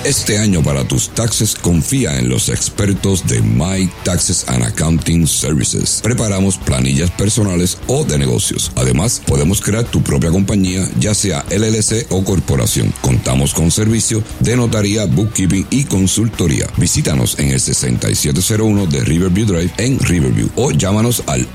Este año para tus taxes confía en los expertos de My Taxes and Accounting Services. Preparamos planillas personales o de negocios. Además, podemos crear tu propia compañía, ya sea LLC o corporación. Contamos con servicio de notaría, bookkeeping y consultoría. Visítanos en el 6701 de Riverview Drive en Riverview o llámanos al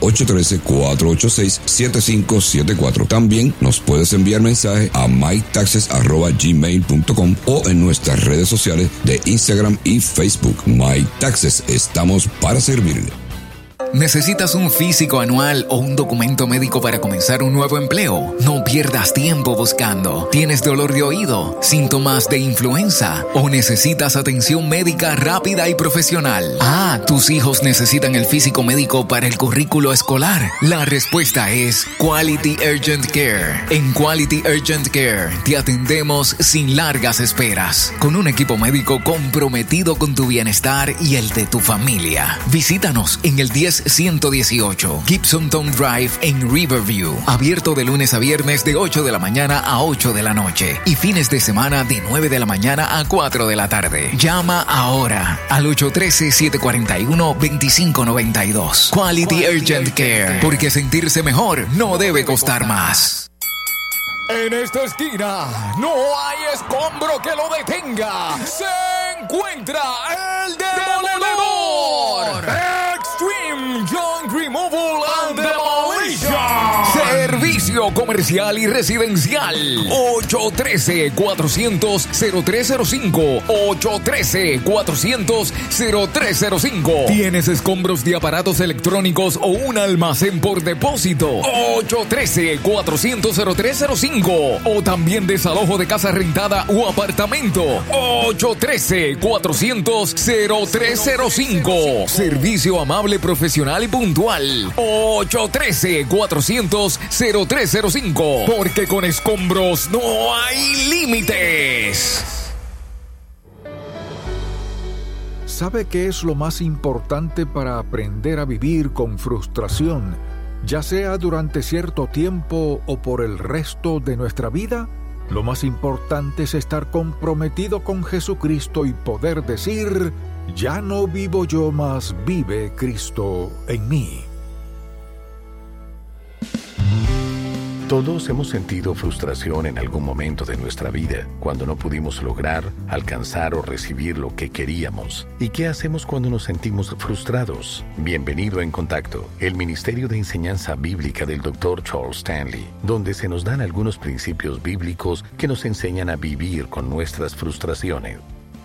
813-486-7574. También nos puedes enviar mensaje a mytaxes@gmail.com o en nuestras redes sociales de Instagram y Facebook. My Taxes, estamos para servirle. ¿Necesitas un físico anual o un documento médico para comenzar un nuevo empleo? No pierdas tiempo buscando. ¿Tienes dolor de oído, síntomas de influenza o necesitas atención médica rápida y profesional? ¿Tus hijos necesitan el físico médico para el currículo escolar? La respuesta es Quality Urgent Care. En Quality Urgent Care te atendemos sin largas esperas, con un equipo médico comprometido con tu bienestar y el de tu familia. Visítanos en el 10118 Gibsonton Drive en Riverview, abierto de lunes a viernes de 8 de la mañana a 8 de la noche y fines de semana de 9 de la mañana a 4 de la tarde. Llama ahora al 813-741-2592. Quality Urgent Care, porque sentirse mejor no debe costar más. En esta esquina no hay escombro que lo detenga. Se encuentra el Demoledor. Extreme Junk Removal and Demolition. Servicio comercial y residencial. 813-400-0305. 813-400-0305. ¿Tienes escombros de aparatos electrónicos o un almacén por depósito? 813-400-0305. O también desalojo de casa rentada o apartamento. 813-400-0305. Servicio amable, profesional y puntual. 813-400-0305. Porque con escombros no hay límites. ¿Sabe qué es lo más importante para aprender a vivir con frustración, ya sea durante cierto tiempo o por el resto de nuestra vida? Lo más importante es estar comprometido con Jesucristo y poder decir: ya no vivo yo, mas vive Cristo en mí. Todos hemos sentido frustración en algún momento de nuestra vida, cuando no pudimos lograr, alcanzar o recibir lo que queríamos. ¿Y qué hacemos cuando nos sentimos frustrados? Bienvenido a En Contacto, el Ministerio de Enseñanza Bíblica del Dr. Charles Stanley, donde se nos dan algunos principios bíblicos que nos enseñan a vivir con nuestras frustraciones.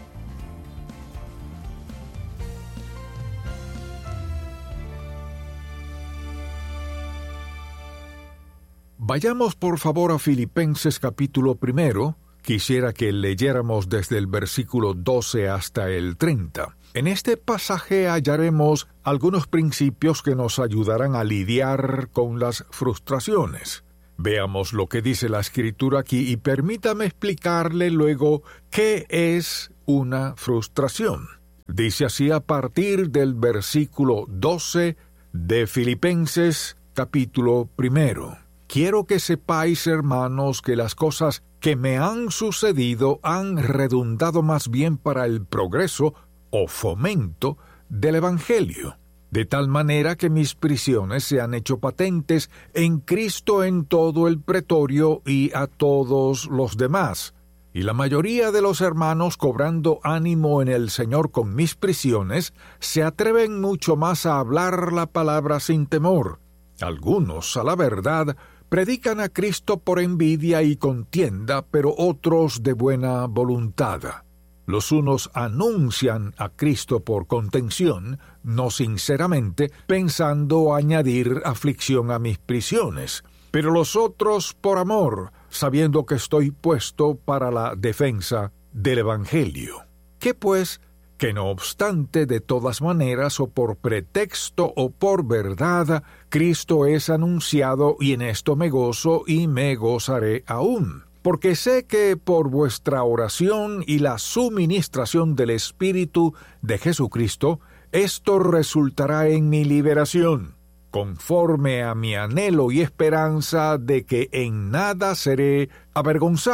Vayamos por favor a Filipenses capítulo 1. Quisiera que leyéramos desde el versículo 12 hasta el 30. En este pasaje hallaremos algunos principios que nos ayudarán a lidiar con las frustraciones. Veamos lo que dice la Escritura aquí y permítame explicarle luego qué es una frustración. Dice así a partir del versículo 12 de Filipenses capítulo 1. Quiero que sepáis, hermanos, que las cosas que me han sucedido han redundado más bien para el progreso o fomento del Evangelio, de tal manera que mis prisiones se han hecho patentes en Cristo en todo el pretorio y a todos los demás. Y la mayoría de los hermanos, cobrando ánimo en el Señor con mis prisiones, se atreven mucho más a hablar la palabra sin temor. Algunos, a la verdad, predican a Cristo por envidia y contienda, pero otros de buena voluntad. Los unos anuncian a Cristo por contención, no sinceramente, pensando añadir aflicción a mis prisiones, pero los otros por amor, sabiendo que estoy puesto para la defensa del Evangelio. ¿Qué pues? Que no obstante, de todas maneras, o por pretexto o por verdad, Cristo es anunciado, y en esto me gozo y me gozaré aún. Porque sé que por vuestra oración y la suministración del Espíritu de Jesucristo, esto resultará en mi liberación, conforme a mi anhelo y esperanza de que en nada seré avergonzado,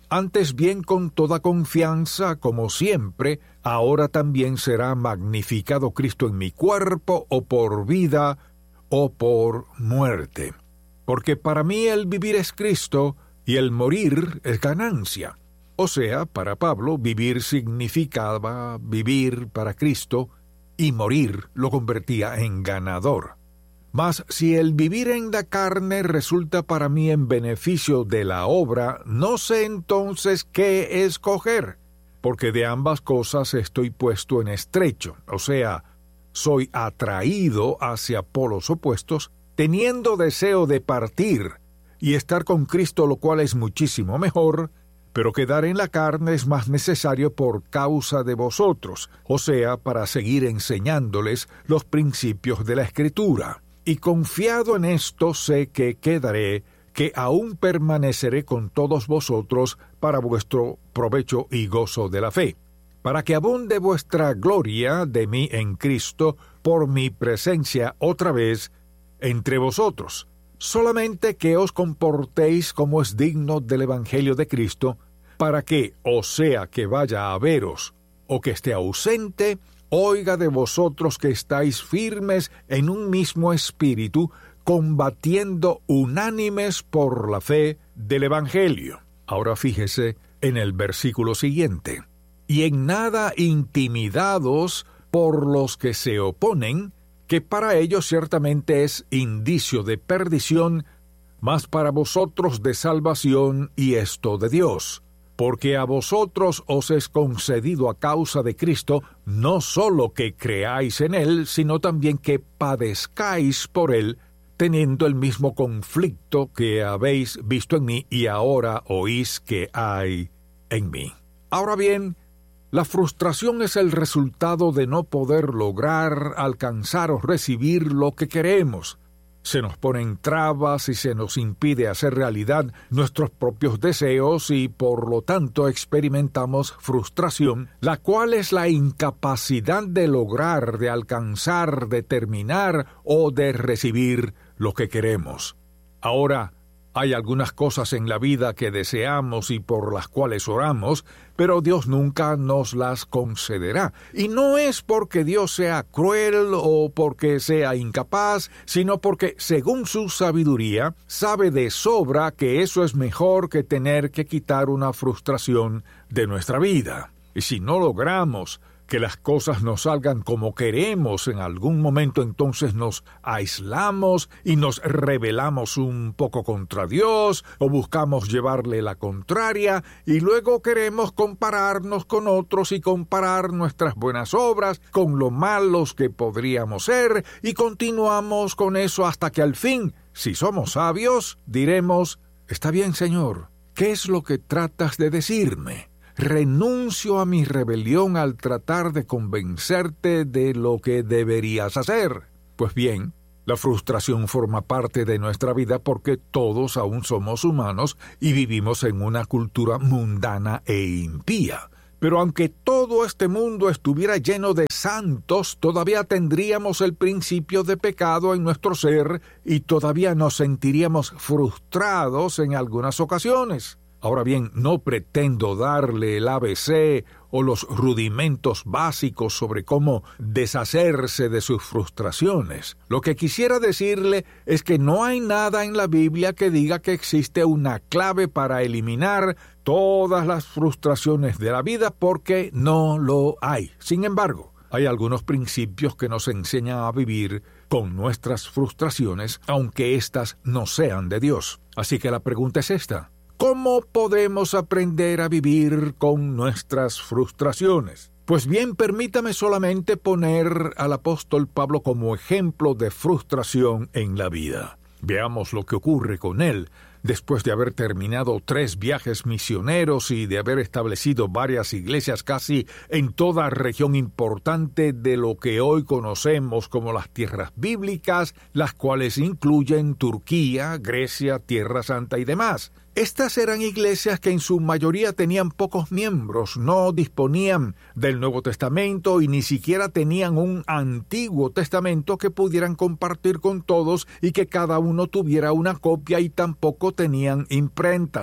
Antes bien, con toda confianza, como siempre, ahora también será magnificado Cristo en mi cuerpo, o por vida, o por muerte. Porque para mí el vivir es Cristo, y el morir es ganancia. O sea, para Pablo, vivir significaba vivir para Cristo, y morir lo convertía en ganador. Mas si el vivir en la carne resulta para mí en beneficio de la obra, no sé entonces qué escoger, porque de ambas cosas estoy puesto en estrecho, o sea, soy atraído hacia polos opuestos, teniendo deseo de partir y estar con Cristo, lo cual es muchísimo mejor, pero quedar en la carne es más necesario por causa de vosotros, o sea, para seguir enseñándoles los principios de la Escritura. Y confiado en esto sé que quedaré, que aún permaneceré con todos vosotros para vuestro provecho y gozo de la fe, para que abunde vuestra gloria de mí en Cristo por mi presencia otra vez entre vosotros. Solamente que os comportéis como es digno del Evangelio de Cristo, para que, o sea que vaya a veros, o que esté ausente, oiga de vosotros que estáis firmes en un mismo espíritu, combatiendo unánimes por la fe del Evangelio. Ahora fíjese en el versículo siguiente. Y en nada intimidados por los que se oponen, que para ellos ciertamente es indicio de perdición, mas para vosotros de salvación, y esto de Dios. Porque a vosotros os es concedido a causa de Cristo, no sólo que creáis en Él, sino también que padezcáis por Él, teniendo el mismo conflicto que habéis visto en mí y ahora oís que hay en mí. Ahora bien, la frustración es el resultado de no poder lograr, alcanzar o recibir lo que queremos. Se nos ponen trabas y se nos impide hacer realidad nuestros propios deseos y por lo tanto experimentamos frustración, la cual es la incapacidad de lograr, de alcanzar, de terminar o de recibir lo que queremos. Ahora, hay algunas cosas en la vida que deseamos y por las cuales oramos, pero Dios nunca nos las concederá. Y no es porque Dios sea cruel o porque sea incapaz, sino porque, según su sabiduría, sabe de sobra que eso es mejor que tener que quitar una frustración de nuestra vida. Y si no logramos que las cosas nos salgan como queremos en algún momento, entonces nos aislamos y nos rebelamos un poco contra Dios o buscamos llevarle la contraria y luego queremos compararnos con otros y comparar nuestras buenas obras con lo malos que podríamos ser y continuamos con eso hasta que al fin, si somos sabios, diremos: «Está bien, Señor, ¿qué es lo que tratas de decirme? Renuncio a mi rebelión al tratar de convencerte de lo que deberías hacer». Pues bien, la frustración forma parte de nuestra vida porque todos aún somos humanos y vivimos en una cultura mundana e impía. Pero aunque todo este mundo estuviera lleno de santos, todavía tendríamos el principio de pecado en nuestro ser y todavía nos sentiríamos frustrados en algunas ocasiones. Ahora bien, no pretendo darle el ABC o los rudimentos básicos sobre cómo deshacerse de sus frustraciones. Lo que quisiera decirle es que no hay nada en la Biblia que diga que existe una clave para eliminar todas las frustraciones de la vida, porque no lo hay. Sin embargo, hay algunos principios que nos enseñan a vivir con nuestras frustraciones, aunque éstas no sean de Dios. Así que la pregunta es esta: ¿cómo podemos aprender a vivir con nuestras frustraciones? Pues bien, permítame solamente poner al apóstol Pablo como ejemplo de frustración en la vida. Veamos lo que ocurre con él. Después de haber terminado 3 viajes misioneros y de haber establecido varias iglesias casi en toda región importante de lo que hoy conocemos como las tierras bíblicas, las cuales incluyen Turquía, Grecia, Tierra Santa y demás. Estas eran iglesias que en su mayoría tenían pocos miembros, no disponían del Nuevo Testamento y ni siquiera tenían un Antiguo Testamento que pudieran compartir con todos y que cada uno tuviera una copia, y tampoco tenían imprentas.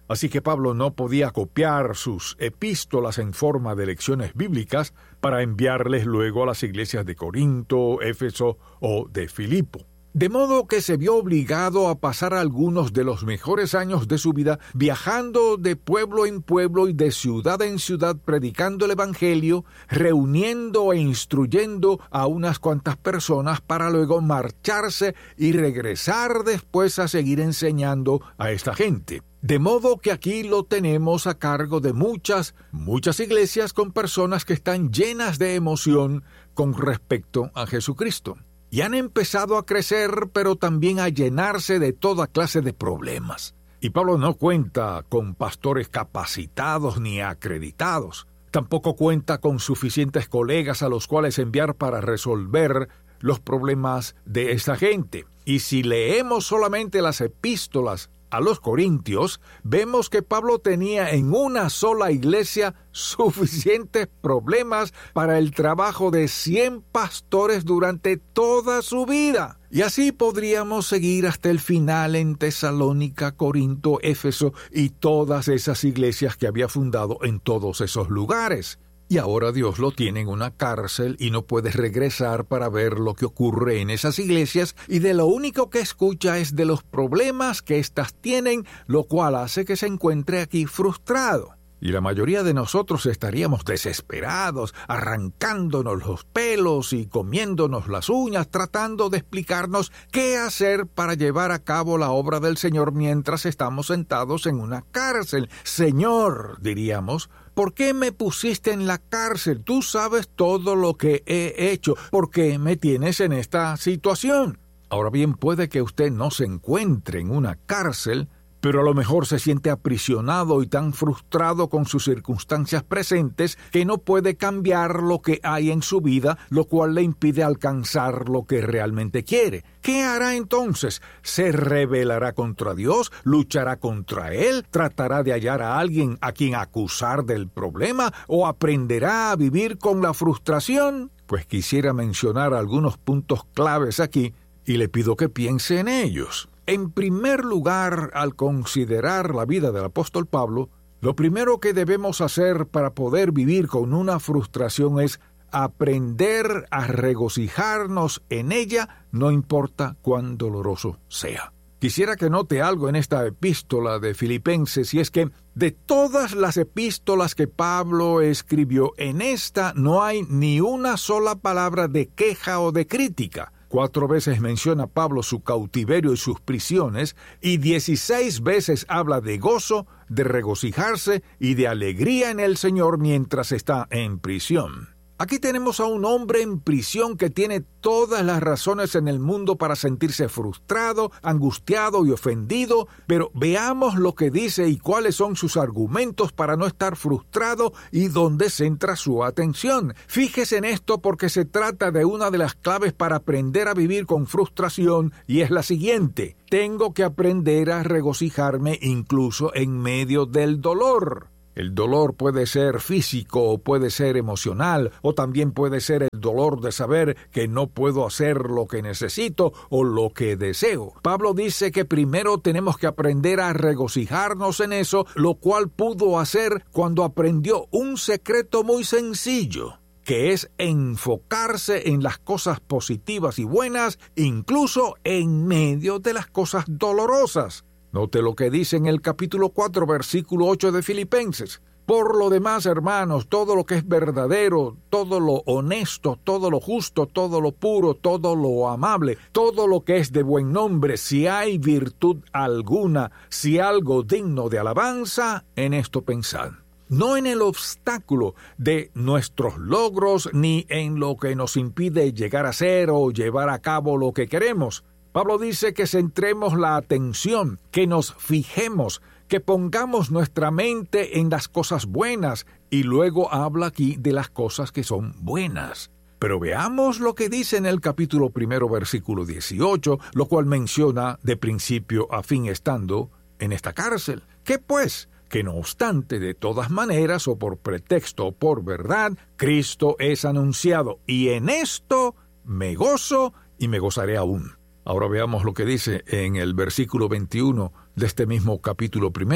Así que Pablo no podía copiar sus epístolas en forma de lecciones bíblicas para enviarles luego a las iglesias de Corinto, Éfeso o de Filipo. De modo que se vio obligado a pasar algunos de los mejores años de su vida viajando de pueblo en pueblo y de ciudad en ciudad predicando el Evangelio, reuniendo e instruyendo a unas cuantas personas para luego marcharse y regresar después a seguir enseñando a esta gente. De modo que aquí lo tenemos a cargo de muchas iglesias con personas que están llenas de emoción con respecto a Jesucristo. Y han empezado a crecer, pero también a llenarse de toda clase de problemas. Y Pablo no cuenta con pastores capacitados ni acreditados. Tampoco cuenta con suficientes colegas a los cuales enviar para resolver los problemas de esta gente. Y si leemos solamente las epístolas a los Corintios, vemos que Pablo tenía en una sola iglesia suficientes problemas para el trabajo de 100 pastores durante toda su vida. Y así podríamos seguir hasta el final en Tesalónica, Corinto, Éfeso y todas esas iglesias que había fundado en todos esos lugares. Y ahora Dios lo tiene en una cárcel y no puede regresar para ver lo que ocurre en esas iglesias, y de lo único que escucha es de los problemas que éstas tienen, lo cual hace que se encuentre aquí frustrado. Y la mayoría de nosotros estaríamos desesperados, arrancándonos los pelos y comiéndonos las uñas, tratando de explicarnos qué hacer para llevar a cabo la obra del Señor mientras estamos sentados en una cárcel. Señor, diríamos, ¿por qué me pusiste en la cárcel? Tú sabes todo lo que he hecho. ¿Por qué me tienes en esta situación? Ahora bien, puede que usted no se encuentre en una cárcel, pero a lo mejor se siente aprisionado y tan frustrado con sus circunstancias presentes que no puede cambiar lo que hay en su vida, lo cual le impide alcanzar lo que realmente quiere. ¿Qué hará entonces? ¿Se rebelará contra Dios? ¿Luchará contra Él? ¿Tratará de hallar a alguien a quien acusar del problema? ¿O aprenderá a vivir con la frustración? Pues quisiera mencionar algunos puntos claves aquí y le pido que piense en ellos. En primer lugar, al considerar la vida del apóstol Pablo, lo primero que debemos hacer para poder vivir con una frustración es aprender a regocijarnos en ella, no importa cuán doloroso sea. Quisiera que note algo en esta epístola de Filipenses, y es que de todas las epístolas que Pablo escribió, en esta no hay ni una sola palabra de queja o de crítica. 4 veces menciona Pablo su cautiverio y sus prisiones, y 16 veces habla de gozo, de regocijarse y de alegría en el Señor mientras está en prisión. Aquí tenemos a un hombre en prisión que tiene todas las razones en el mundo para sentirse frustrado, angustiado y ofendido, pero veamos lo que dice y cuáles son sus argumentos para no estar frustrado y dónde centra su atención. Fíjese en esto porque se trata de una de las claves para aprender a vivir con frustración, y es la siguiente: tengo que aprender a regocijarme incluso en medio del dolor. El dolor puede ser físico o puede ser emocional, o también puede ser el dolor de saber que no puedo hacer lo que necesito o lo que deseo. Pablo dice que primero tenemos que aprender a regocijarnos en eso, lo cual pudo hacer cuando aprendió un secreto muy sencillo, que es enfocarse en las cosas positivas y buenas, incluso en medio de las cosas dolorosas. Note lo que dice en el capítulo 4, versículo 8 de Filipenses. Por lo demás, hermanos, todo lo que es verdadero, todo lo honesto, todo lo justo, todo lo puro, todo lo amable, todo lo que es de buen nombre, si hay virtud alguna, si algo digno de alabanza, en esto pensad. No en el obstáculo de nuestros logros, ni en lo que nos impide llegar a ser o llevar a cabo lo que queremos. Pablo dice que centremos la atención, que nos fijemos, que pongamos nuestra mente en las cosas buenas, y luego habla aquí de las cosas que son buenas. Pero veamos lo que dice en el capítulo 1, versículo 18, lo cual menciona de principio a fin estando en esta cárcel. ¿Qué pues? Que no obstante, de todas maneras, o por pretexto o por verdad, Cristo es anunciado, y en esto me gozo y me gozaré aún. Ahora veamos lo que dice en el versículo 21 de este mismo capítulo 1.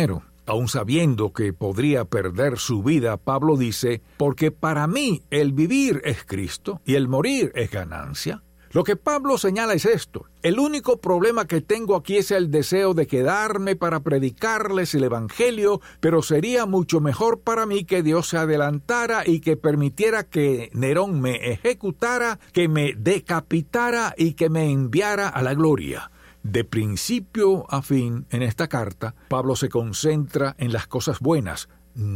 Aun sabiendo que podría perder su vida, Pablo dice, porque para mí el vivir es Cristo y el morir es ganancia. Lo que Pablo señala es esto: el único problema que tengo aquí es el deseo de quedarme para predicarles el Evangelio, pero sería mucho mejor para mí que Dios se adelantara y que permitiera que Nerón me ejecutara, que me decapitara y que me enviara a la gloria. De principio a fin, en esta carta, Pablo se concentra en las cosas buenas,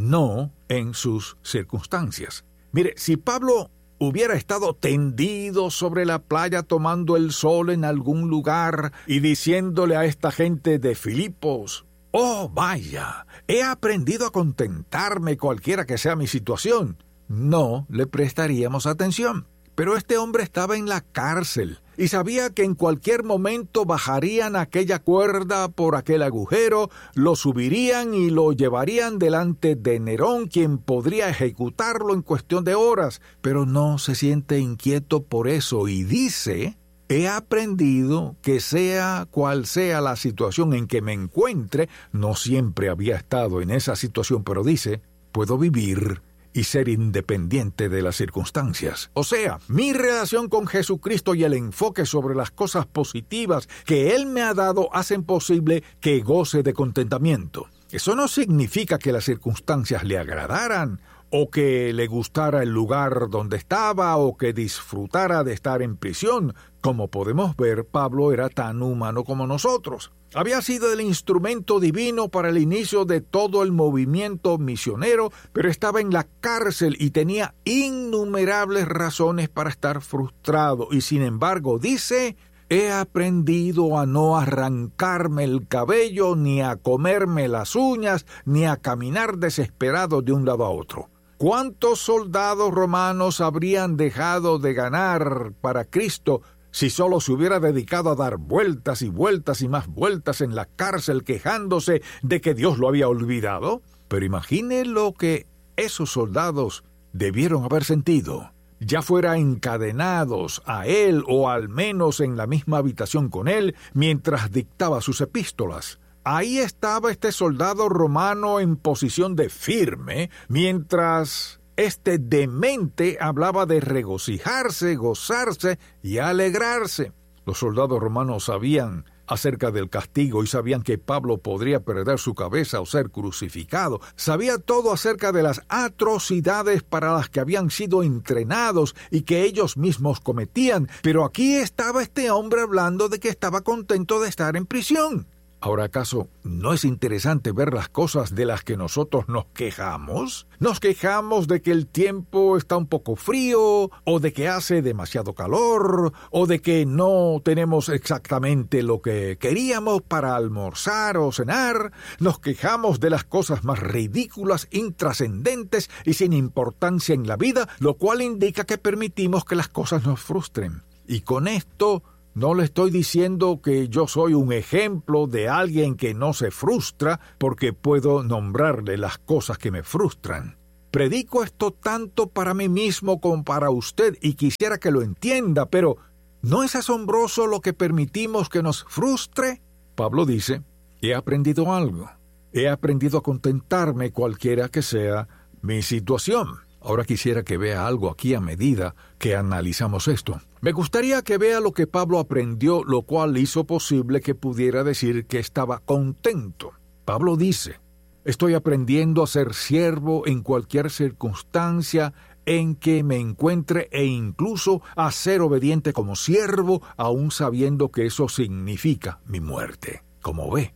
no en sus circunstancias. Mire, si Pablo hubiera estado tendido sobre la playa tomando el sol en algún lugar y diciéndole a esta gente de Filipos, «Oh, vaya, he aprendido a contentarme cualquiera que sea mi situación», no le prestaríamos atención. Pero este hombre estaba en la cárcel y sabía que en cualquier momento bajarían aquella cuerda por aquel agujero, lo subirían y lo llevarían delante de Nerón, quien podría ejecutarlo en cuestión de horas, pero no se siente inquieto por eso y dice: «He aprendido que sea cual sea la situación en que me encuentre», no siempre había estado en esa situación, pero dice, «puedo vivir y ser independiente de las circunstancias». O sea, mi relación con Jesucristo y el enfoque sobre las cosas positivas que Él me ha dado hacen posible que goce de contentamiento. Eso no significa que las circunstancias le agradaran, o que le gustara el lugar donde estaba, o que disfrutara de estar en prisión. Como podemos ver, Pablo era tan humano como nosotros. Había sido el instrumento divino para el inicio de todo el movimiento misionero, pero estaba en la cárcel y tenía innumerables razones para estar frustrado. Y sin embargo, dice: «He aprendido a no arrancarme el cabello, ni a comerme las uñas, ni a caminar desesperado de un lado a otro». ¿Cuántos soldados romanos habrían dejado de ganar para Cristo si solo se hubiera dedicado a dar vueltas y vueltas y más vueltas en la cárcel quejándose de que Dios lo había olvidado? Pero imagine lo que esos soldados debieron haber sentido, ya fuera encadenados a él o al menos en la misma habitación con él mientras dictaba sus epístolas. Ahí estaba este soldado romano en posición de firme, mientras este demente hablaba de regocijarse, gozarse y alegrarse. Los soldados romanos sabían acerca del castigo y sabían que Pablo podría perder su cabeza o ser crucificado. Sabía todo acerca de las atrocidades para las que habían sido entrenados y que ellos mismos cometían. Pero aquí estaba este hombre hablando de que estaba contento de estar en prisión. Ahora, ¿acaso no es interesante ver las cosas de las que nosotros nos quejamos? Nos quejamos de que el tiempo está un poco frío, o de que hace demasiado calor, o de que no tenemos exactamente lo que queríamos para almorzar o cenar. Nos quejamos de las cosas más ridículas, intrascendentes y sin importancia en la vida, lo cual indica que permitimos que las cosas nos frustren. Y con esto no le estoy diciendo que yo soy un ejemplo de alguien que no se frustra, porque puedo nombrarle las cosas que me frustran. Predico esto tanto para mí mismo como para usted y quisiera que lo entienda, pero ¿no es asombroso lo que permitimos que nos frustre? Pablo dice: «He aprendido algo. He aprendido a contentarme cualquiera que sea mi situación». Ahora quisiera que vea algo aquí a medida que analizamos esto. Me gustaría que vea lo que Pablo aprendió, lo cual hizo posible que pudiera decir que estaba contento. Pablo dice: «Estoy aprendiendo a ser siervo en cualquier circunstancia en que me encuentre e incluso a ser obediente como siervo, aun sabiendo que eso significa mi muerte». Como ve,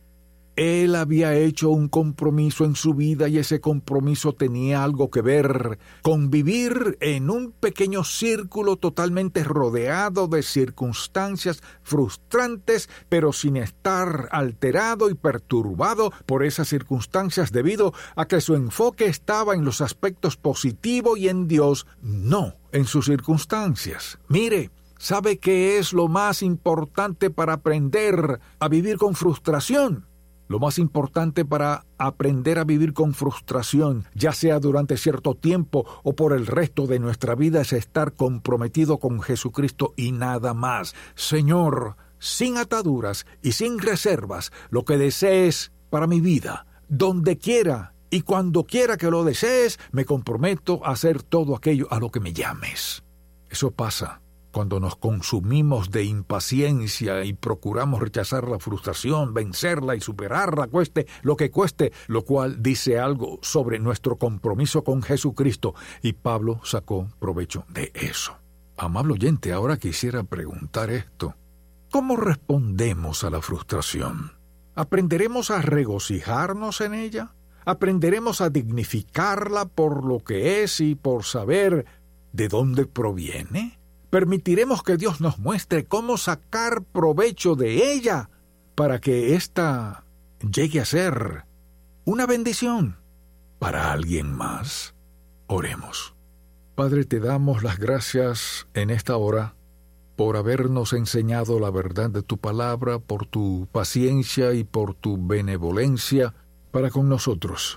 él había hecho un compromiso en su vida y ese compromiso tenía algo que ver con vivir en un pequeño círculo totalmente rodeado de circunstancias frustrantes, pero sin estar alterado y perturbado por esas circunstancias debido a que su enfoque estaba en los aspectos positivos y en Dios, no en sus circunstancias. Mire, ¿sabe qué es lo más importante para aprender a vivir con frustración? Lo más importante para aprender a vivir con frustración, ya sea durante cierto tiempo o por el resto de nuestra vida, es estar comprometido con Jesucristo y nada más. Señor, sin ataduras y sin reservas, lo que desees para mi vida, donde quiera y cuando quiera que lo desees, me comprometo a hacer todo aquello a lo que me llames. Eso pasa cuando nos consumimos de impaciencia y procuramos rechazar la frustración, vencerla y superarla, cueste lo que cueste, lo cual dice algo sobre nuestro compromiso con Jesucristo, y Pablo sacó provecho de eso. Amable oyente, ahora quisiera preguntar esto. ¿Cómo respondemos a la frustración? ¿Aprenderemos a regocijarnos en ella? ¿Aprenderemos a dignificarla por lo que es y por saber de dónde proviene? ¿Permitiremos que Dios nos muestre cómo sacar provecho de ella para que ésta llegue a ser una bendición para alguien más? Oremos. Padre, te damos las gracias en esta hora por habernos enseñado la verdad de tu palabra, por tu paciencia y por tu benevolencia para con nosotros,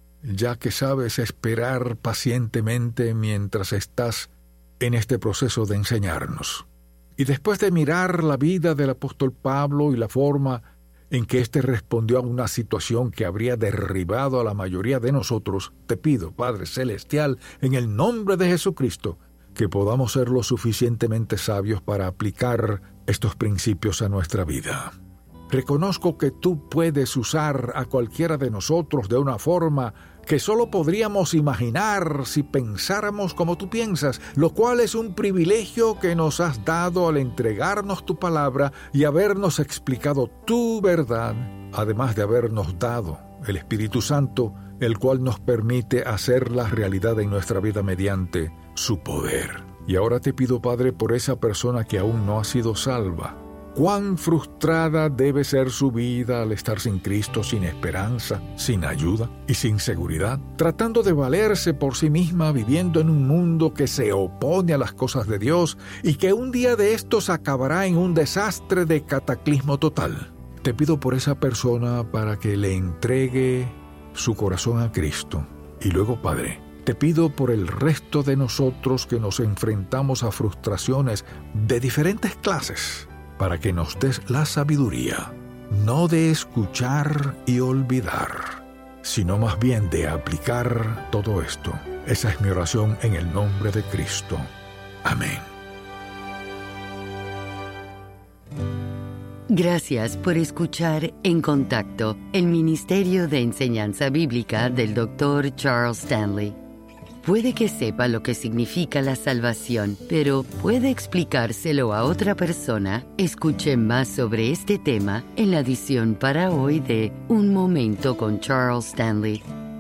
ya que sabes esperar pacientemente mientras estás en este proceso de enseñarnos. Y después de mirar la vida del apóstol Pablo y la forma en que éste respondió a una situación que habría derribado a la mayoría de nosotros, te pido, Padre Celestial, en el nombre de Jesucristo, que podamos ser lo suficientemente sabios para aplicar estos principios a nuestra vida. Reconozco que tú puedes usar a cualquiera de nosotros de una forma que solo podríamos imaginar si pensáramos como tú piensas, lo cual es un privilegio que nos has dado al entregarnos tu palabra y habernos explicado tu verdad, además de habernos dado el Espíritu Santo, el cual nos permite hacerla realidad en nuestra vida mediante su poder. Y ahora te pido, Padre, por esa persona que aún no ha sido salva. Cuán frustrada debe ser su vida al estar sin Cristo, sin esperanza, sin ayuda y sin seguridad, tratando de valerse por sí misma, viviendo en un mundo que se opone a las cosas de Dios y que un día de estos acabará en un desastre de cataclismo total. Te pido por esa persona para que le entregue su corazón a Cristo. Y luego, Padre, te pido por el resto de nosotros que nos enfrentamos a frustraciones de diferentes clases, para que nos des la sabiduría, no de escuchar y olvidar, sino más bien de aplicar todo esto. Esa es mi oración en el nombre de Cristo. Amén. Gracias por escuchar En Contacto, el Ministerio de Enseñanza Bíblica del Dr. Charles Stanley. Puede que sepa lo que significa la salvación, pero ¿puede explicárselo a otra persona? Escuche más sobre este tema en la edición para hoy de Un Momento con Charles Stanley.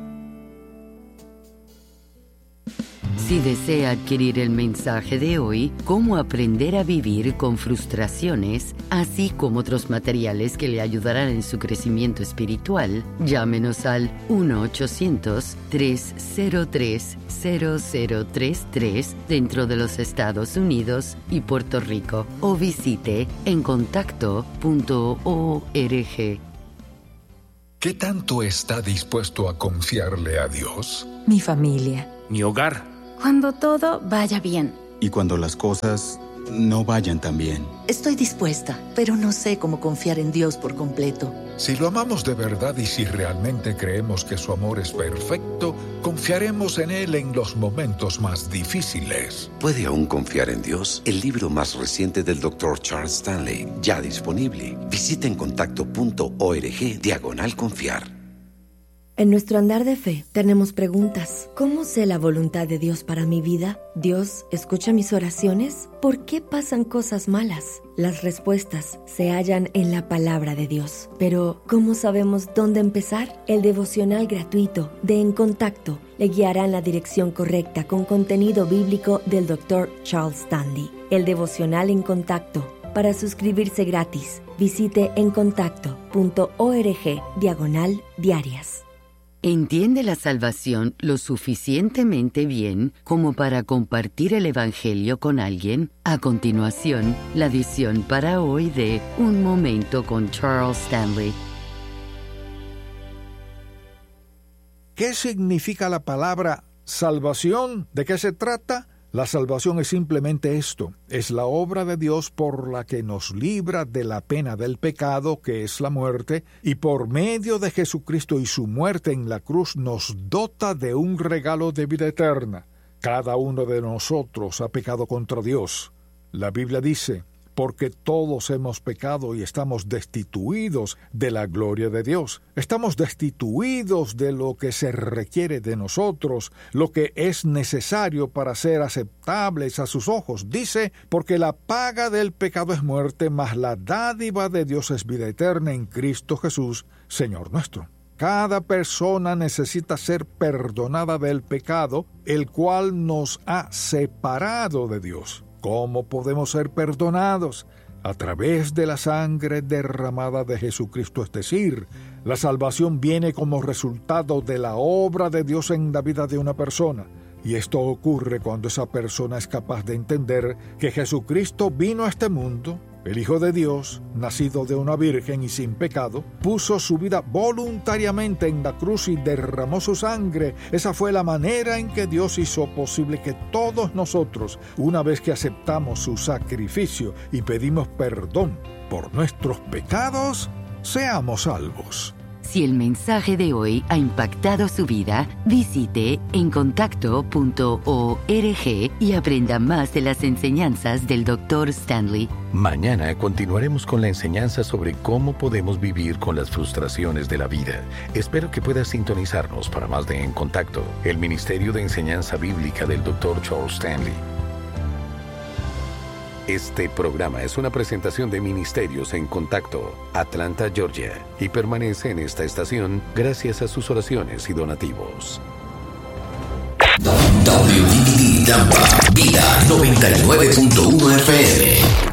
Si desea adquirir el mensaje de hoy, Cómo aprender a vivir con frustraciones, así como otros materiales que le ayudarán en su crecimiento espiritual, llámenos al 1-800-303-0033 dentro de los Estados Unidos y Puerto Rico, o visite encontacto.org. ¿Qué tanto está dispuesto a confiarle a Dios? Mi familia. Mi hogar. Cuando todo vaya bien. Y cuando las cosas no vayan tan bien. Estoy dispuesta, pero no sé cómo confiar en Dios por completo. Si lo amamos de verdad y si realmente creemos que su amor es perfecto, confiaremos en Él en los momentos más difíciles. ¿Puede aún confiar en Dios? El libro más reciente del Dr. Charles Stanley, ya disponible. Visita encontacto.org/confiar. En nuestro andar de fe tenemos preguntas. ¿Cómo sé la voluntad de Dios para mi vida? ¿Dios escucha mis oraciones? ¿Por qué pasan cosas malas? Las respuestas se hallan en la palabra de Dios. Pero, ¿cómo sabemos dónde empezar? El devocional gratuito de En Contacto le guiará en la dirección correcta con contenido bíblico del Dr. Charles Stanley. El devocional En Contacto. Para suscribirse gratis, visite encontacto.org/diarias. ¿Entiende la salvación lo suficientemente bien como para compartir el Evangelio con alguien? A continuación, la edición para hoy de Un Momento con Charles Stanley. ¿Qué significa la palabra salvación? ¿De qué se trata? La salvación es simplemente esto, es la obra de Dios por la que nos libra de la pena del pecado, que es la muerte, y por medio de Jesucristo y su muerte en la cruz nos dota de un regalo de vida eterna. Cada uno de nosotros ha pecado contra Dios. La Biblia dice, porque todos hemos pecado y estamos destituidos de la gloria de Dios. Estamos destituidos de lo que se requiere de nosotros, lo que es necesario para ser aceptables a sus ojos. Dice, porque la paga del pecado es muerte, mas la dádiva de Dios es vida eterna en Cristo Jesús, Señor nuestro. Cada persona necesita ser perdonada del pecado, el cual nos ha separado de Dios. ¿Cómo podemos ser perdonados? A través de la sangre derramada de Jesucristo, es decir, la salvación viene como resultado de la obra de Dios en la vida de una persona. Y esto ocurre cuando esa persona es capaz de entender que Jesucristo vino a este mundo, el Hijo de Dios, nacido de una virgen y sin pecado, puso su vida voluntariamente en la cruz y derramó su sangre. Esa fue la manera en que Dios hizo posible que todos nosotros, una vez que aceptamos su sacrificio y pedimos perdón por nuestros pecados, seamos salvos. Si el mensaje de hoy ha impactado su vida, visite encontacto.org y aprenda más de las enseñanzas del Dr. Stanley. Mañana continuaremos con la enseñanza sobre cómo podemos vivir con las frustraciones de la vida. Espero que puedas sintonizarnos para más de En Contacto, el Ministerio de Enseñanza Bíblica del Dr. Charles Stanley. Este programa es una presentación de Ministerios en Contacto, Atlanta, Georgia, y permanece en esta estación gracias a sus oraciones y donativos. WDD Tampa, Vida 99.1 FM.